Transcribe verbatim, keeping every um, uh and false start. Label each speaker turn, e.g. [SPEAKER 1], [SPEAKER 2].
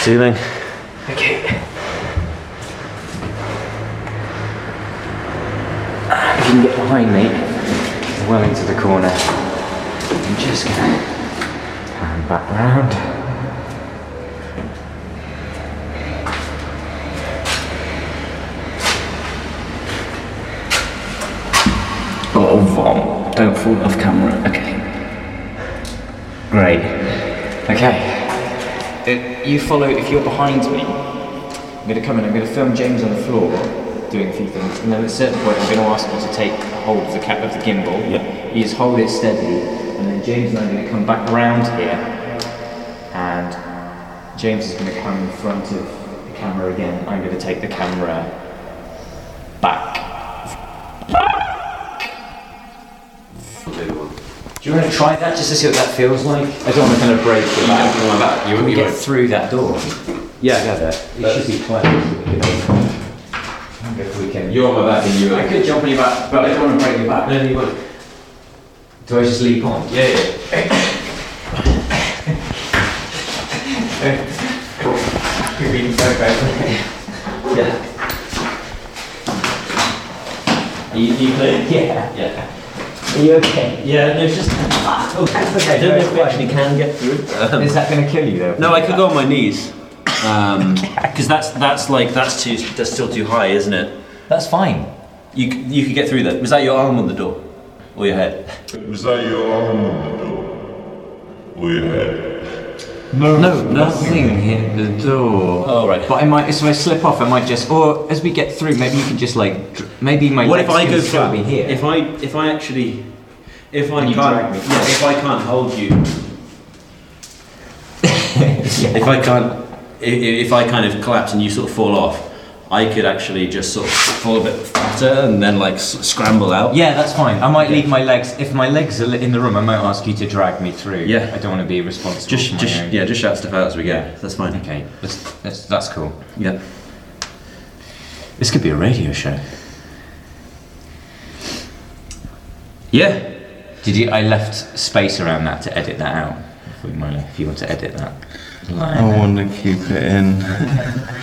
[SPEAKER 1] ceiling.
[SPEAKER 2] Okay. If you can get behind me, well into the corner, I'm just gonna turn back round. Oh, vom. Don't fall off camera. Okay. Great. Okay. It, you follow, if you're behind me, I'm going to come in, I'm going to film James on the floor doing a few things, and then at a certain point I'm going to ask you to take hold of the cap of the gimbal.
[SPEAKER 1] Yeah.
[SPEAKER 2] You just hold it steady, and then James and I are going to come back around here, and James is going to come in front of the camera again. I'm going to take the camera back. Do you want to try that just to see what that feels like? I don't want to kind of break your back.
[SPEAKER 1] You want that? You
[SPEAKER 2] Can we
[SPEAKER 1] you
[SPEAKER 2] get
[SPEAKER 1] want-
[SPEAKER 2] through that door?
[SPEAKER 1] Yeah, yeah, there.
[SPEAKER 2] It should be closed. I wonder if we can.
[SPEAKER 1] You're on my back and you.
[SPEAKER 2] I could jump on your back, but I don't want to break your back.
[SPEAKER 1] No, you won't.
[SPEAKER 2] Do I just leap on?
[SPEAKER 1] Yeah, yeah.
[SPEAKER 2] You're being so bad.
[SPEAKER 1] Yeah. Are you, you clear?
[SPEAKER 2] Yeah.
[SPEAKER 1] Yeah.
[SPEAKER 2] Are you okay?
[SPEAKER 1] Yeah, no, it's just.
[SPEAKER 2] Oh, that's okay.
[SPEAKER 1] I don't know if we actually can get through. Um,
[SPEAKER 2] Is that going to kill you though?
[SPEAKER 1] no, I could go on my knees. Um, because that's that's like that's too that's still too high, isn't it?
[SPEAKER 2] That's fine.
[SPEAKER 1] You c- you could get through that. Was that your arm on the door, or your head?
[SPEAKER 3] Was that your arm on the door? Or your head?
[SPEAKER 2] No, nothing hit the door.
[SPEAKER 1] Oh, right.
[SPEAKER 2] But I might, if I slip off, I might just, or as we get through, maybe you could just like, dr- maybe my
[SPEAKER 1] What if
[SPEAKER 2] legs
[SPEAKER 1] I
[SPEAKER 2] can
[SPEAKER 1] go
[SPEAKER 2] still
[SPEAKER 1] flat?
[SPEAKER 2] be here.
[SPEAKER 1] If I if I actually if I
[SPEAKER 2] Can you
[SPEAKER 1] can't
[SPEAKER 2] drag me?
[SPEAKER 1] yeah, if I can't hold you
[SPEAKER 2] Yeah.
[SPEAKER 1] if I can't if, if I kind of collapse and you sort of fall off, I could actually just sort of fall a bit fatter and then like s- scramble out.
[SPEAKER 2] Yeah, that's fine. I might
[SPEAKER 1] Yeah.
[SPEAKER 2] leave my legs. If my legs are li- in the room, I might ask you to drag me through.
[SPEAKER 1] Yeah.
[SPEAKER 2] I don't want to be responsible.
[SPEAKER 1] Just
[SPEAKER 2] for my
[SPEAKER 1] just
[SPEAKER 2] own.
[SPEAKER 1] yeah, just shout stuff out as we go.
[SPEAKER 2] Yeah.
[SPEAKER 1] That's fine.
[SPEAKER 2] Okay, that's, that's that's cool.
[SPEAKER 1] Yeah.
[SPEAKER 2] This could be a radio show.
[SPEAKER 1] Yeah.
[SPEAKER 2] Did you? I left space around that to edit that out. If, we might, if you want to edit that.
[SPEAKER 3] I want to keep it in.